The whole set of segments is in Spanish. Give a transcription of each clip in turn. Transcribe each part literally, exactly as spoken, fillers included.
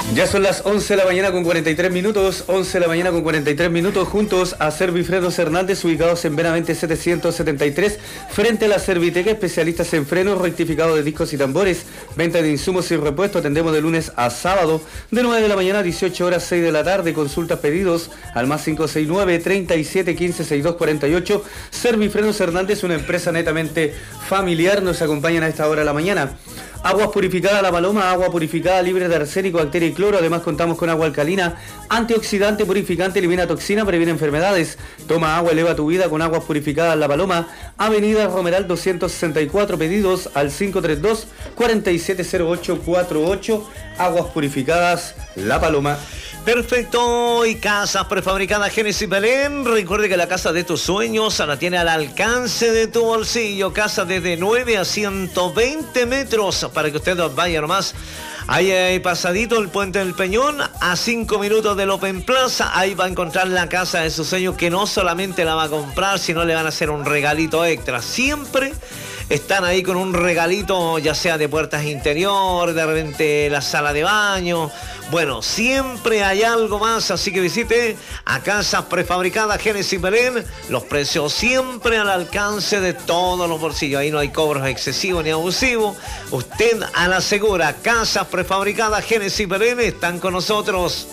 Ya son las once de la mañana con cuarenta y tres minutos, once de la mañana con cuarenta y tres minutos, juntos a Servifrenos Hernández, ubicados en Benavente setecientos setenta y tres, frente a la Serviteca, especialistas en frenos, rectificado de discos y tambores, venta de insumos y repuestos. Atendemos de lunes a sábado, de nueve de la mañana a dieciocho horas, seis de la tarde, consultas, pedidos al más cinco seis nueve, treinta y siete, quince, sesenta y dos cuarenta y ocho. Servifrenos Hernández, una empresa netamente familiar, nos acompañan a esta hora de la mañana. Aguas purificadas La Paloma, agua purificada libre de arsénico, bacteria y cloro. Además contamos con agua alcalina, antioxidante, purificante, elimina toxina, previene enfermedades. Toma agua, eleva tu vida con aguas purificadas La Paloma. Avenida Romeral doscientos sesenta y cuatro, pedidos al cinco tres dos, cuatro siete cero ocho cuatro ocho. Aguas purificadas La Paloma. Perfecto, y casas prefabricadas Génesis Belén. Recuerde que la casa de tus sueños la tiene al alcance de tu bolsillo. Casa desde nueve a ciento veinte metros para que usted vaya nomás. Ahí hay pasadito el Puente del Peñón, a cinco minutos del Open Plaza. Ahí va a encontrar la casa de sus sueños, que no solamente la va a comprar, sino le van a hacer un regalito extra. Siempre están ahí con un regalito, ya sea de puertas interior, de repente la sala de baño. Bueno, siempre hay algo más, así que visite a Casas Prefabricadas Génesis Belén. Los precios siempre al alcance de todos los bolsillos. Ahí no hay cobros excesivos ni abusivos. Usted a la segura. Casas Prefabricadas Génesis Belén están con nosotros.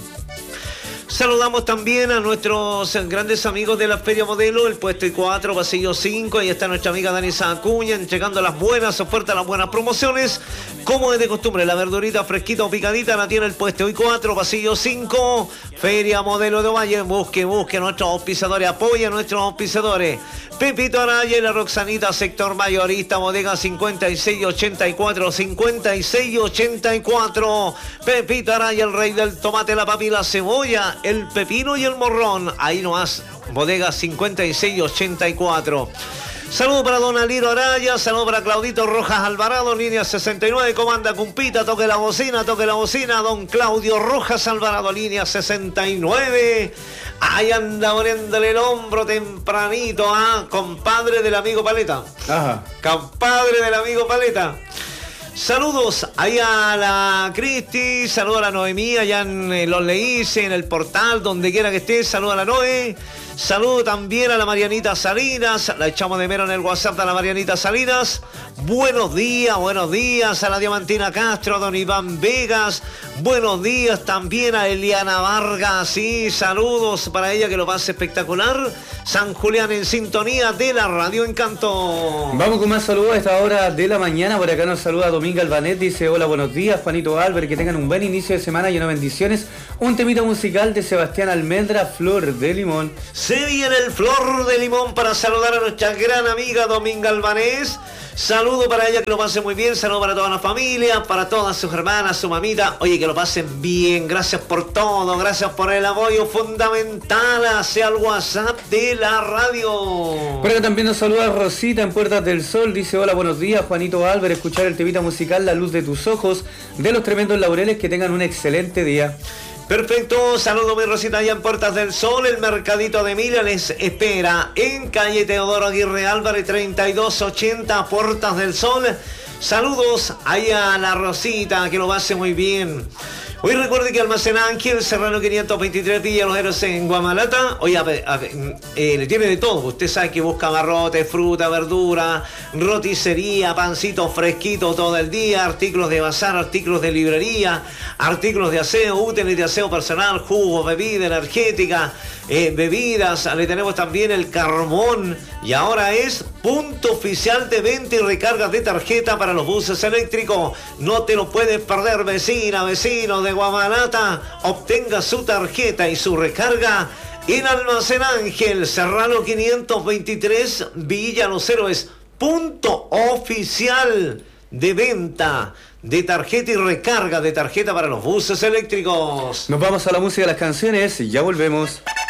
Saludamos también a nuestros grandes amigos de la Feria Modelo, el puesto I cuatro, pasillo cinco. Ahí está nuestra amiga Danisa Acuña entregando las buenas ofertas, las buenas promociones. Como es de costumbre, la verdurita fresquita o picadita la tiene el puesto I cuatro, pasillo cinco. Feria Modelo de Valle. Busque, busque a nuestros auspiciadores, apoya a nuestros auspiciadores. Pepito Araya y la Roxanita, sector mayorista, bodega cincuenta y seis ochenta y cuatro, cincuenta y seis ochenta y cuatro. Pepito Araya, el rey del tomate, la papa y la cebolla, el pepino y el morrón. Ahí nomás, bodega cincuenta y seis ochenta y cuatro. Saludos para don Aliro Araya, saludos para Claudito Rojas Alvarado, línea sesenta y nueve, comanda Cumpita, toque la bocina, toque la bocina, don Claudio Rojas Alvarado, línea sesenta y nueve. Ahí anda poniéndole el hombro tempranito, ¿ah? Compadre del amigo Paleta. Ajá. Compadre del amigo Paleta. Saludos ahí a la Cristi, saludos a la Noemí allá en eh, Los Leíces, en el portal, donde quiera que esté, saludos a la Noe. Saludo también a la Marianita Salinas, la echamos de menos en el WhatsApp de la Marianita Salinas. Buenos días, buenos días a la Diamantina Castro, a don Iván Vegas. Buenos días también a Eliana Vargas, sí, saludos para ella, que lo pase espectacular. San Julián en sintonía de la Radio Encanto. Vamos con más saludos a esta hora de la mañana. Por acá nos saluda Dominga Albanet, dice hola, buenos días, Juanito Albert, que tengan un buen inicio de semana lleno de bendiciones. Un temita musical de Sebastián Almendra, Flor de Limón. Se viene el Flor de Limón para saludar a nuestra gran amiga Dominga Albanés. Saludo para ella, que lo pase muy bien. Saludo para toda la familia, para todas sus hermanas, su mamita. Oye, que lo pasen bien. Gracias por todo. Gracias por el apoyo fundamental hacia el WhatsApp de la radio. Por acá también nos saluda Rosita en Puertas del Sol. Dice hola, buenos días, Juanito Álvarez. Escuchar el temita musical La Luz de Tus Ojos de Los Tremendos Laureles. Que tengan un excelente día. Perfecto, saludo mi Rosita allá en Puertas del Sol. El Mercadito de Emilia les espera en calle Teodoro Aguirre Álvarez treinta y dos ochenta, Puertas del Sol. Saludos ahí a la Rosita, que lo hace muy bien. Hoy recuerde que Almacén Ángel, Serrano quinientos veintitrés, Villa Los Héroes en Guamalata. Oye, a ver, a ver, eh, le tiene de todo. Usted sabe que busca barrotes, fruta, verdura, roticería, pancito fresquito todo el día, artículos de bazar, artículos de librería, artículos de aseo, útiles de aseo personal, jugos, bebida energética, eh, bebidas. Le tenemos también el carbón. Y ahora es punto oficial de venta y recargas de tarjeta para los buses eléctricos. No te lo puedes perder, vecina, vecino de Guamalata. Obtenga su tarjeta y su recarga en Almacén Ángel, Serrano quinientos veintitrés, Villa Los Héroes. Punto oficial de venta de tarjeta y recarga de tarjeta para los buses eléctricos. Nos vamos a la música de las canciones y ya volvemos.